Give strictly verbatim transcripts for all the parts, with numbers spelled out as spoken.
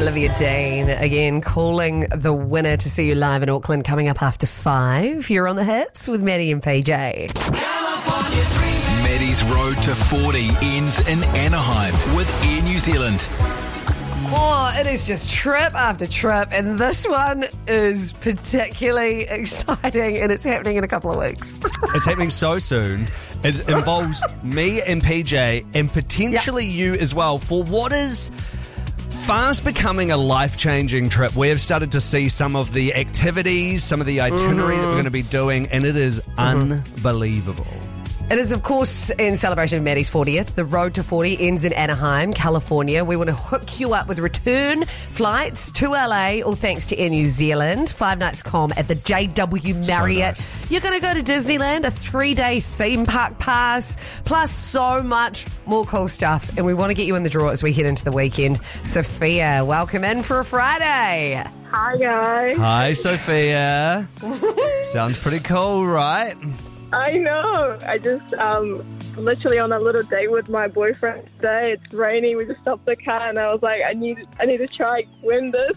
Olivia Dean again calling the winner to see you live in Auckland coming up after five. You're on the hits with Maddie and P J. Maddie's road to forty ends in Anaheim with Air New Zealand. Oh, it is just trip after trip, and this one is particularly exciting, and it's happening in a couple of weeks. It's happening so soon. It involves me and P J, and potentially yep. you as well, for what is fast becoming a life-changing trip. We have started to see some of the activities, some of the itinerary mm-hmm. that we're going to be doing, and it is mm-hmm. unbelievable. It is, of course, in celebration of Maddie's fortieth. The road to forty ends in Anaheim, California. We want to hook you up with return flights to L A, all thanks to Air New Zealand. Five nights com at the J W Marriott. So nice. You're going to go to Disneyland, a three-day theme park pass, plus so much more cool stuff. And we want to get you in the draw as we head into the weekend. Sophia, welcome in for a Friday. Hi, guys. Hi, Sophia. Sounds pretty cool, right? I know. I just um literally on a little date with my boyfriend today. It's raining. We just stopped the car, and I was like, I need, I need to try win this.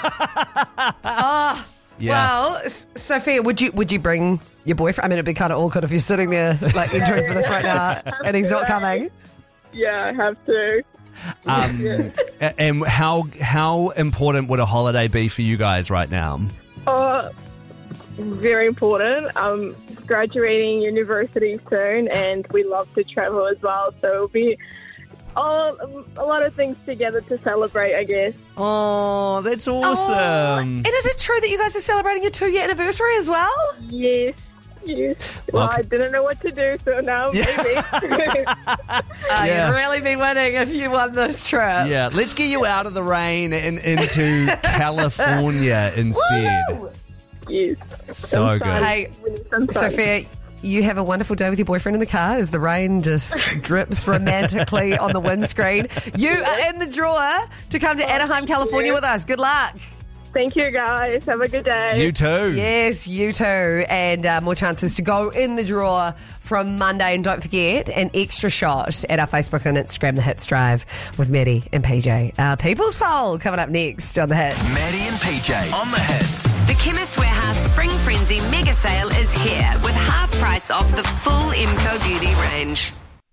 Oh, yeah. Well, S- Sophia, would you would you bring your boyfriend? I mean, it'd be kind of awkward if you're sitting there like entering for this right now, and he's not coming. Yeah, I have to. Um, yeah. And how how important would a holiday be for you guys right now? Oh, very important. Um. Graduating university soon, and we love to travel as well, so it'll be all, a lot of things together to celebrate, I guess. Oh, that's awesome. Oh, and is it true that you guys are celebrating your two-year anniversary as well? Yes, yes. Well, well I didn't know what to do, so now maybe. uh, Yeah. You'd really be winning if you won this trip. Yeah, let's get you out of the rain and into California instead. Woo! Yes. So good. Hey, Sophia, you have a wonderful day with your boyfriend in the car as the rain just drips romantically on the windscreen. You are in the draw to come to Anaheim, California with us. Good luck. Thank you, guys. Have a good day. You too. Yes, you too. And uh, more chances to go in the draw from Monday. And don't forget, an extra shot at our Facebook and Instagram, The Hits Drive, with Maddie and P J. Our People's Poll coming up next on The Hits. Maddie and P J on The Hits. The Chemist Warehouse Spring Frenzy mega sale is here with half price off the full Imco Beauty range.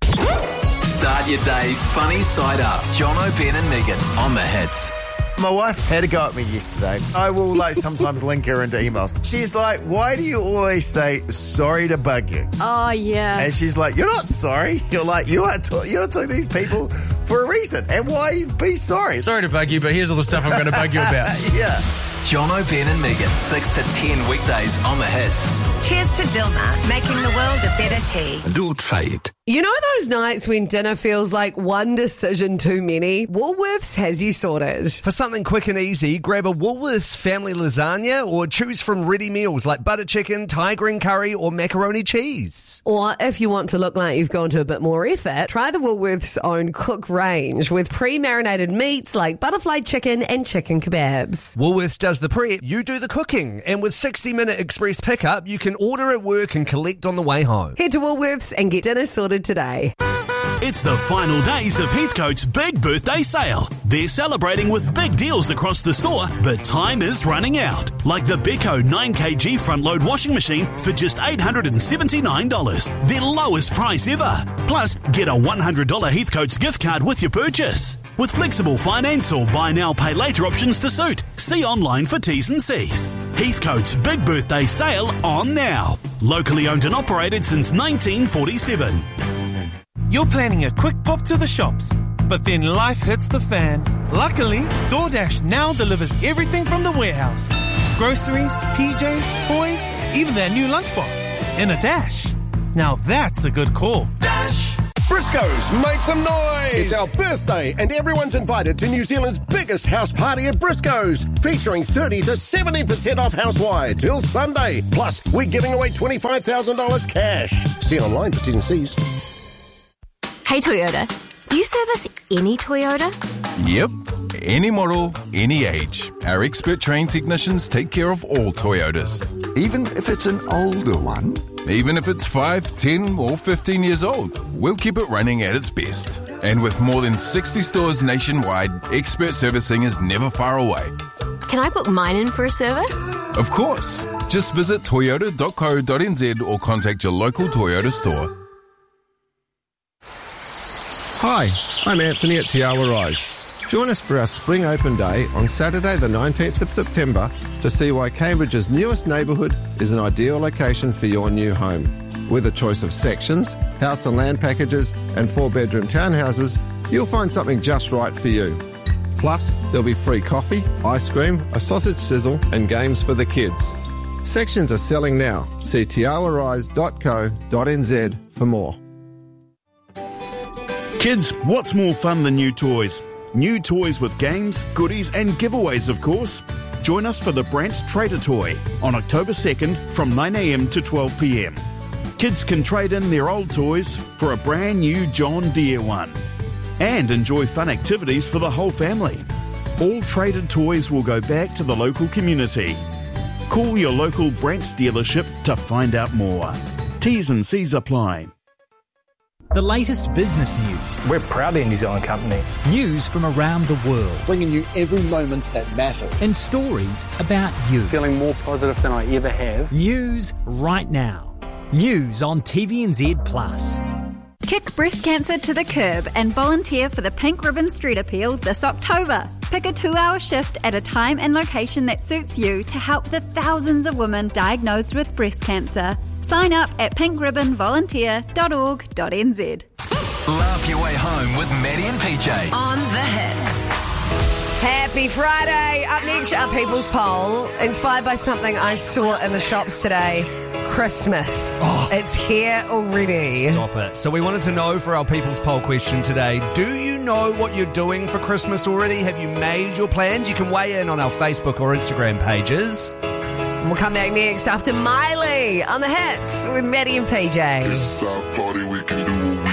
Start your day funny side up. Jono, Ben and Megan on The Hits. My wife had a go at me yesterday. I will like sometimes link her into emails. She's like, why do you always say sorry to bug you? Oh, yeah. And she's like, you're not sorry. You're like, you are to- you're to these people for a reason. And why be sorry? Sorry to bug you, but here's all the stuff I'm going to bug you about. Yeah. Jono, Ben and Megan, six to ten weekdays on The Hits. Cheers to Dilmah, making the world a better tea. Do try it. You know those nights when dinner feels like one decision too many? Woolworths has you sorted. For something quick and easy, grab a Woolworths family lasagna or choose from ready meals like butter chicken, Thai green curry or macaroni cheese. Or if you want to look like you've gone to a bit more effort, try the Woolworths own cook range with pre-marinated meats like butterfly chicken and chicken kebabs. Woolworths does the prep, you do the cooking. And with sixty minute express pickup, you can order at work and collect on the way home. Head to Woolworths and get dinner sorted today. It's the final days of Heathcote's big birthday sale. They're celebrating with big deals across the store, but time is running out. Like the Beko nine kilogram front load washing machine for just eight hundred seventy-nine dollars. Their lowest price ever. Plus, get a one hundred dollars Heathcote's gift card with your purchase. With flexible finance or buy now, pay later options to suit. See online for T's and C's. Heathcote's big birthday sale on now. Locally owned and operated since nineteen forty-seven. You're planning a quick pop to the shops, but then life hits the fan. Luckily, DoorDash now delivers everything from the warehouse. Groceries, P Js, toys, even their new lunchbox. In a dash. Now that's a good call. Dash! Briscoes, make some noise! It's our birthday and everyone's invited to New Zealand's biggest house party at Briscoes, featuring thirty to seventy percent off house-wide till Sunday. Plus, we're giving away twenty-five thousand dollars cash. See online for T's and C's. Hey Toyota, do you service any Toyota? Yep, any model, any age. Our expert trained technicians take care of all Toyotas. Even if it's an older one? Even if it's five, ten or fifteen years old, we'll keep it running at its best. And with more than sixty stores nationwide, expert servicing is never far away. Can I book mine in for a service? Of course. Just visit toyota dot co dot n z or contact your local Toyota store. Hi, I'm Anthony at Te Awa Rise. Join us for our Spring Open Day on Saturday the nineteenth of September to see why Cambridge's newest neighbourhood is an ideal location for your new home. With a choice of sections, house and land packages and four-bedroom townhouses, you'll find something just right for you. Plus, there'll be free coffee, ice cream, a sausage sizzle and games for the kids. Sections are selling now. See te awa rise dot co dot n z for more. Kids, what's more fun than new toys? New toys with games, goodies and giveaways, of course. Join us for the Brant Trader Toy on October second from nine a m to twelve p m. Kids can trade in their old toys for a brand new John Deere one and enjoy fun activities for the whole family. All traded toys will go back to the local community. Call your local Brant dealership to find out more. T's and C's apply. The latest business news. We're proudly a New Zealand company. News from around the world. Bringing you every moment that matters. And stories about you. Feeling more positive than I ever have. News right now. News on T V N Z Plus. Kick breast cancer to the curb and volunteer for the Pink Ribbon Street Appeal this October. Pick a two-hour shift at a time and location that suits you to help the thousands of women diagnosed with breast cancer. Sign up at pink ribbon volunteer dot org dot n z. Laugh your way home with Maddie and P J. On the hits. Happy Friday. Up next, our People's Poll, inspired by something I saw in the shops today. Christmas. Oh. It's here already. Stop it. So we wanted to know for our People's Poll question today, do you know what you're doing for Christmas already? Have you made your plans? You can weigh in on our Facebook or Instagram pages. We'll come back next after Miley on the hits with Maddie and P J. It's our party, we can do